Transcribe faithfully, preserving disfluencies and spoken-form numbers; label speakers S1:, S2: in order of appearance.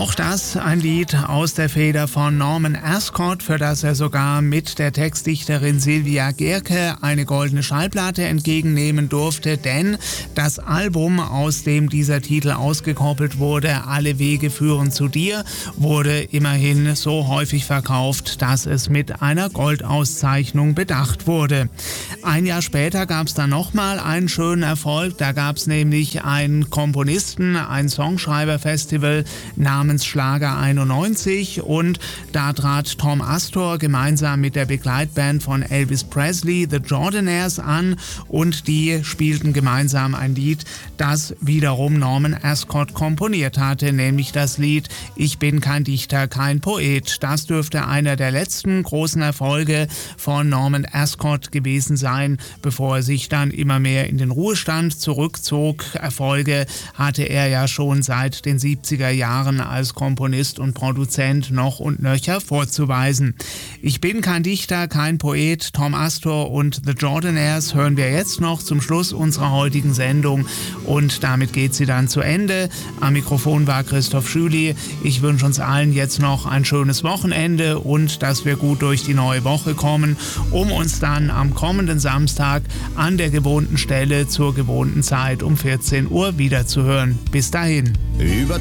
S1: Auch das ein Lied aus der Feder von Norman Ascot, für das er sogar mit der Textdichterin Sylvia Gerke eine goldene Schallplatte entgegennehmen durfte, denn das Album, aus dem dieser Titel ausgekoppelt wurde, Alle Wege führen zu dir, wurde immerhin so häufig verkauft, dass es mit einer Goldauszeichnung bedacht wurde. Ein Jahr später gab es dann nochmal einen schönen Erfolg, da gab es nämlich einen Komponisten, ein Songschreiberfestival namens Schlager einundneunzig, und da trat Tom Astor gemeinsam mit der Begleitband von Elvis Presley, The Jordanaires, an, und die spielten gemeinsam ein Lied, das wiederum Norman Ascot komponiert hatte, nämlich das Lied Ich bin kein Dichter, kein Poet. Das dürfte einer der letzten großen Erfolge von Norman Ascot gewesen sein, bevor er sich dann immer mehr in den Ruhestand zurückzog. Erfolge hatte er ja schon seit den siebziger Jahren als Komponist und Produzent noch und nöcher vorzuweisen. Ich bin kein Dichter, kein Poet. Tom Astor und The Jordanaires hören wir jetzt noch zum Schluss unserer heutigen Sendung, und damit geht sie dann zu Ende. Am Mikrofon war Christoph Schüli. Ich wünsche uns allen jetzt noch ein schönes Wochenende und dass wir gut durch die neue Woche kommen, um uns dann am kommenden Samstag an der gewohnten Stelle zur gewohnten Zeit um vierzehn Uhr wiederzuhören. Bis dahin.
S2: Über